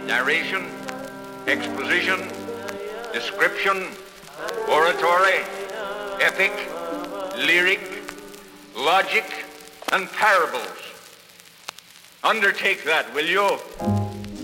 narration, exposition, description, oratory, epic, lyric, logic, and parables. Undertake that, will you?